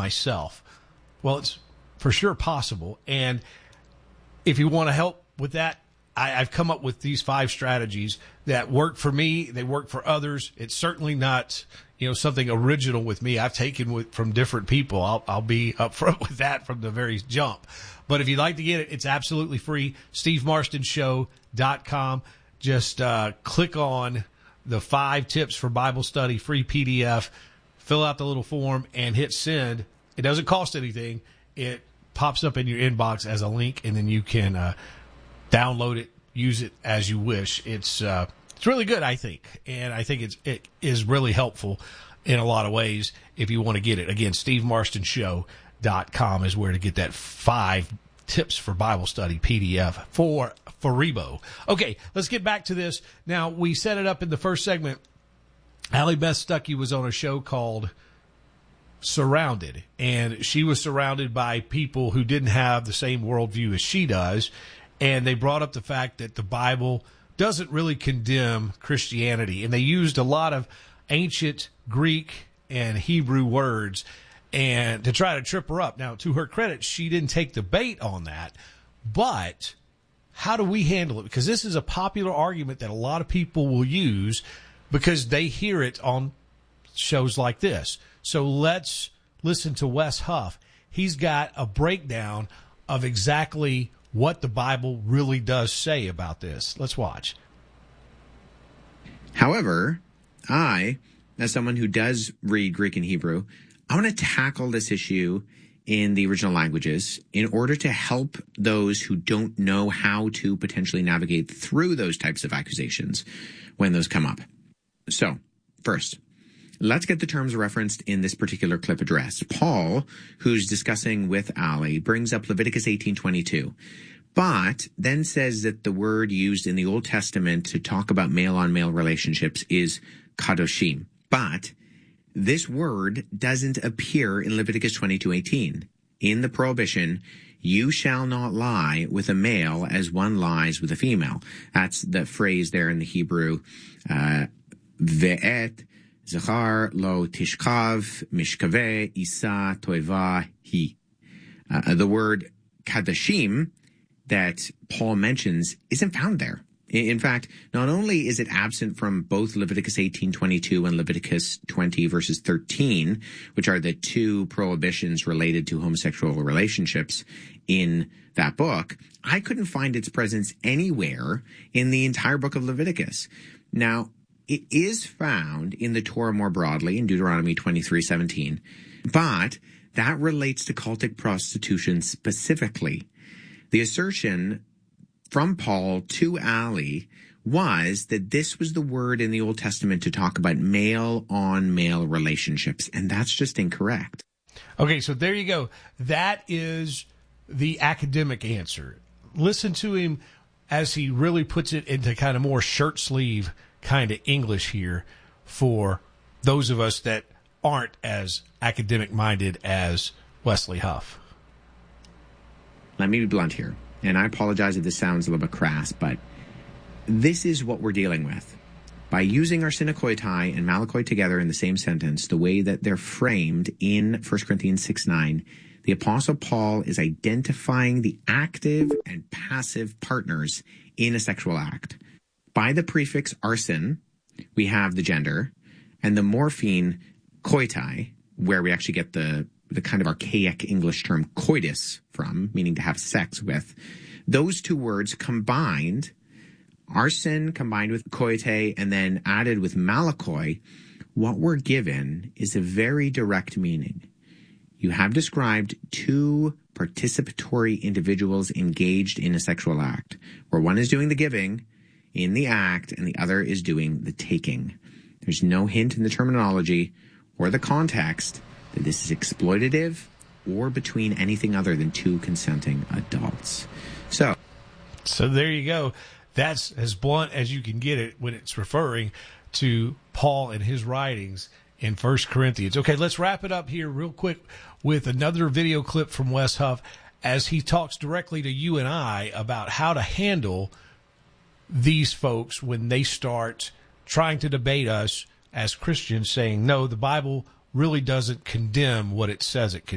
myself. Well, it's for sure possible. And if you want to help with that, I've come up with these 5 strategies that work for me. They work for others. It's certainly not, something original with me. I've taken from different people. I'll be upfront with that from the very jump. But if you'd like to get it, it's absolutely free. SteveMarstonShow.com. Just click on the 5 tips for Bible study, free PDF, fill out the little form, and hit send. It doesn't cost anything. It pops up in your inbox as a link, and then you can download it, use it as you wish. It's really good, I think, and I think it is really helpful in a lot of ways if you want to get it. Again, SteveMarstonShow.com is where to get that 5 tips for Bible study PDF for Rebo. Okay, let's get back to this. Now, we set it up in the first segment. Allie Beth Stuckey was on a show called Surrounded, and she was surrounded by people who didn't have the same worldview as she does, and they brought up the fact that the Bible doesn't really condemn Christianity, and they used a lot of ancient Greek and Hebrew words and to try to trip her up. Now, to her credit, she didn't take the bait on that, but how do we handle it? Because this is a popular argument that a lot of people will use because they hear it on shows like this. So let's listen to Wes Huff. He's got a breakdown of exactly what the Bible really does say about this. Let's watch. However, I, as someone who does read Greek and Hebrew, I want to tackle this issue in the original languages in order to help those who don't know how to potentially navigate through those types of accusations when those come up. So, first, let's get the terms referenced in this particular clip addressed. Paul, who's discussing with Ali, brings up Leviticus 18:22, but then says that the word used in the Old Testament to talk about male-on-male relationships is kadoshim. But this word doesn't appear in Leviticus 22:18. In the prohibition, you shall not lie with a male as one lies with a female. That's the phrase there in the Hebrew, ve'et zachar lo tishkav mishkaveh isa toeva hi. The word kadashim that Paul mentions isn't found there. In fact, not only is it absent from both Leviticus 18:22 and Leviticus 20 verses 13, which are the 2 prohibitions related to homosexual relationships in that book, I couldn't find its presence anywhere in the entire book of Leviticus. Now, it is found in the Torah more broadly in Deuteronomy 23:17, but that relates to cultic prostitution specifically. The assertion from Paul to Ali was that this was the word in the Old Testament to talk about male-on-male relationships, and that's just incorrect. Okay, so there you go. That is the academic answer. Listen to him as he really puts it into kind of more shirt-sleeve kind of English here for those of us that aren't as academic-minded as Wesley Huff. Let me be blunt here, and I apologize if this sounds a little bit crass, but this is what we're dealing with. By using arsenokoitai and malakoi together in the same sentence, the way that they're framed in 1 Corinthians 6:9, the Apostle Paul is identifying the active and passive partners in a sexual act. By the prefix arsen, we have the gender, and the morpheme koitai, where we actually get the kind of archaic English term coitus from, meaning to have sex with. Those 2 words combined, arsen combined with koite, and then added with malakoi, what we're given is a very direct meaning. You have described 2 participatory individuals engaged in a sexual act, where one is doing the giving in the act and the other is doing the taking. There's no hint in the terminology or the context that this is exploitative or between anything other than 2 consenting adults. So there you go. That's as blunt as you can get it when it's referring to Paul and his writings in 1 Corinthians. Okay, let's wrap it up here real quick with another video clip from Wes Huff as he talks directly to you and I about how to handle these folks when they start trying to debate us as Christians, saying, no, the Bible really doesn't condemn what it says it condemns.